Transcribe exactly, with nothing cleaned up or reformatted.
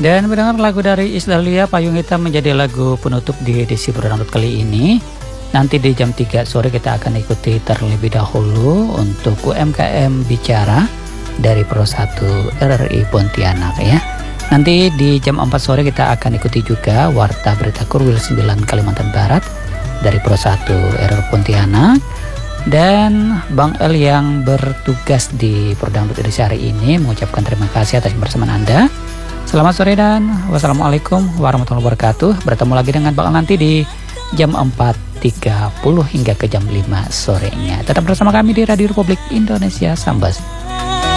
Dan mendengar lagu dari Iis Dahlia, Payung Hitam menjadi lagu penutup di edisi Berdangdut kali ini. Nanti di jam tiga sore kita akan ikuti terlebih dahulu untuk U M K M Bicara dari Pro satu R R I Pontianak ya. Nanti di jam empat sore kita akan ikuti juga Warta Berita Kurwil sembilan Kalimantan Barat dari Pro satu R R I Pontianak. Dan Bang El yang bertugas di Berdangdut edisi hari ini mengucapkan terima kasih atas kebersamaan Anda. Selamat sore dan wassalamualaikum warahmatullahi wabarakatuh. Bertemu lagi dengan Bang El nanti di jam empat tiga puluh hingga ke jam lima sorenya. Tetap bersama kami di Radio Republik Indonesia Sambas.